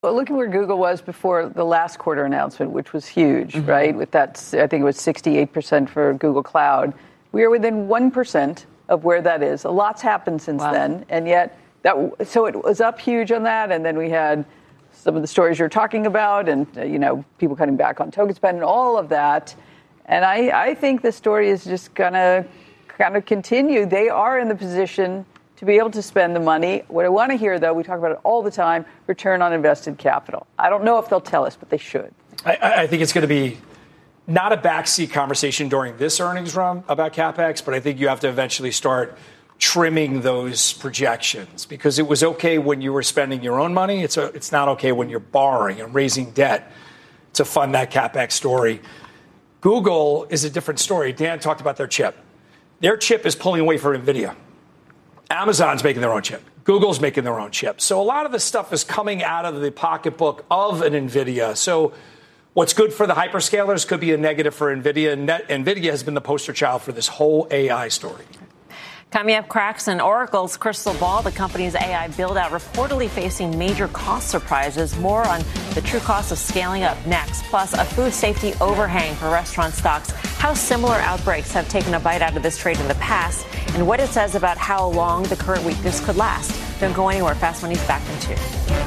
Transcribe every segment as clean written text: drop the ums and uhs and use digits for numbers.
Well, look at where Google was before the last quarter announcement, which was huge, right? With that, I think it was 68% for Google Cloud. We are within 1% of where that is. A lot's happened since then, and yet so it was up huge on that. And then we had some of the stories you're talking about, and people cutting back on token spend and all of that. And I think the story is just gonna kind of continue. They are in the position to be able to spend the money. What I want to hear, though, we talk about it all the time, return on invested capital. I don't know if they'll tell us, but they should. I think it's going to be not a backseat conversation during this earnings run about CapEx, but I think you have to eventually start trimming those projections, because it was okay when you were spending your own money. It's not okay when you're borrowing and raising debt to fund that CapEx story. Google is a different story. Dan talked about their chip. Their chip is pulling away from NVIDIA. Amazon's making their own chip. Google's making their own chip. So a lot of this stuff is coming out of the pocketbook of an NVIDIA. So what's good for the hyperscalers could be a negative for NVIDIA. NVIDIA has been the poster child for this whole AI story. Coming up, cracks in Oracle's crystal ball. The company's AI build-out reportedly facing major cost surprises. More on the true cost of scaling up next. Plus, a food safety overhang for restaurant stocks. How similar outbreaks have taken a bite out of this trade in the past, and what it says about how long the current weakness could last. Don't go anywhere. Fast Money's back in 2.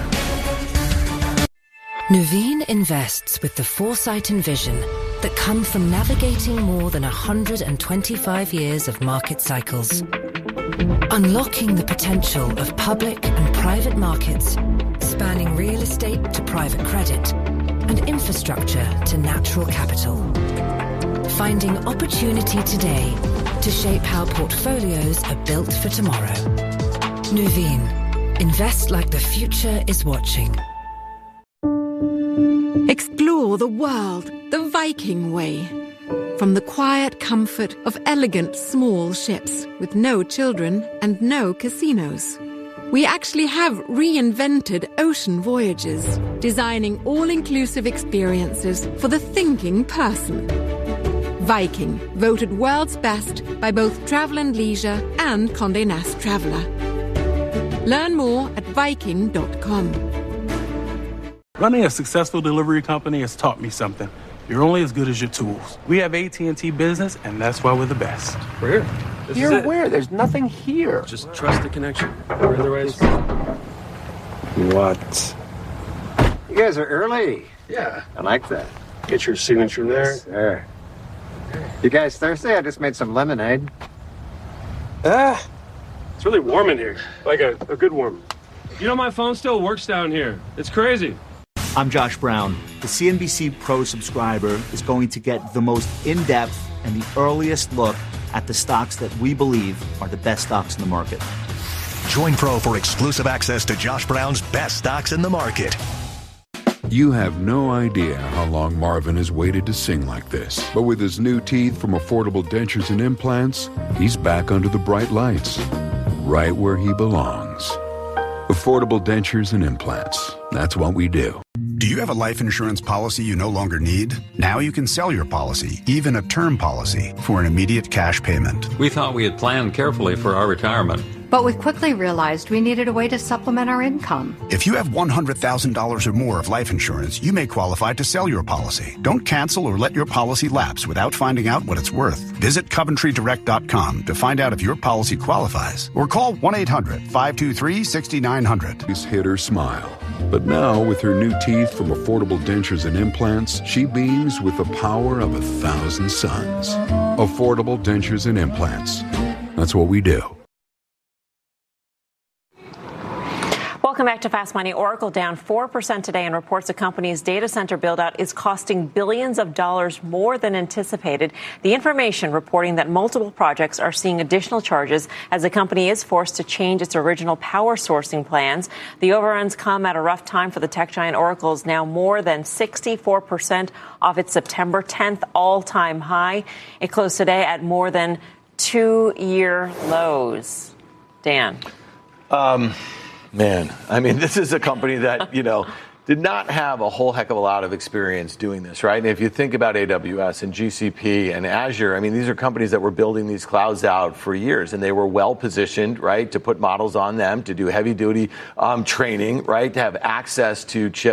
Nuveen invests with the foresight and vision that come from navigating more than 125 years of market cycles. Unlocking the potential of public and private markets, spanning real estate to private credit and infrastructure to natural capital. Finding opportunity today to shape how portfolios are built for tomorrow. Nuveen. Invest like the future is watching. Explore the world the Viking way. From the quiet comfort of elegant small ships with no children and no casinos. We actually have reinvented ocean voyages, designing all-inclusive experiences for the thinking person. Viking, voted world's best by both Travel and Leisure and Condé Nast Traveler. Learn more at Viking.com. Running a successful delivery company has taught me something. You're only as good as your tools. We have AT&T Business, and that's why we're the best. We're here. You're where? There's nothing here. Just trust the connection. Or otherwise... What? You guys are early. Yeah. I like that. Get your signature there. There. You guys thirsty? I just made some lemonade. It's really warm in here. Like a good warm. You know, my phone still works down here. It's crazy. I'm Josh Brown. The CNBC Pro subscriber is going to get the most in-depth and the earliest look at the stocks that we believe are the best stocks in the market. Join Pro for exclusive access to Josh Brown's best stocks in the market. You have no idea how long Marvin has waited to sing like this. But with his new teeth from Affordable Dentures and Implants, he's back under the bright lights, right where he belongs. Affordable Dentures and Implants. That's what we do. Do you have a life insurance policy you no longer need? Now you can sell your policy, even a term policy, for an immediate cash payment. We thought we had planned carefully for our retirement. But we quickly realized we needed a way to supplement our income. If you have $100,000 or more of life insurance, you may qualify to sell your policy. Don't cancel or let your policy lapse without finding out what it's worth. Visit CoventryDirect.com to find out if your policy qualifies, or call 1-800-523-6900. He's hit her smile. But now, with her new teeth from Affordable Dentures and Implants, she beams with the power of 1,000 suns. Affordable Dentures and Implants. That's what we do. Welcome back to Fast Money. Oracle down 4% today and reports the company's data center build-out is costing billions of dollars more than anticipated. The information reporting that multiple projects are seeing additional charges as the company is forced to change its original power sourcing plans. The overruns come at a rough time for the tech giant. Oracle is now more than 64% off its September 10th all-time high. It closed today at more than 2-year lows. Dan. Man, I mean, this is a company that, did not have a whole heck of a lot of experience doing this, right? And if you think about AWS and GCP and Azure, I mean, these are companies that were building these clouds out for years, and they were well positioned, right, to put models on them, to do heavy duty training, right, to have access to chips